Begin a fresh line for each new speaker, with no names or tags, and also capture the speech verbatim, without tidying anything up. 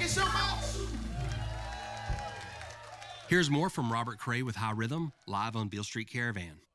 you so much.
Here's more from Robert Cray with High Rhythm, live on Beale Street Caravan.